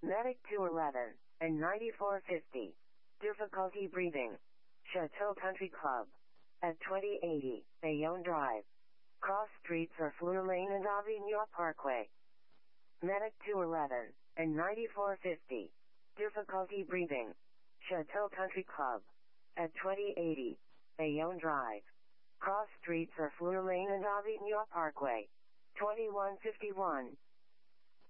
Medic 211 and 9450. Difficulty breathing. Chateau Country Club. At 2080 Bayonne Drive. Cross streets are Fleur Lane and Avignon Parkway. Medic 211 and 9450. Difficulty breathing. Chateau Country Club. At 2080 Bayonne Drive. Cross streets are Fleur Lane and Avignon Parkway. 2151.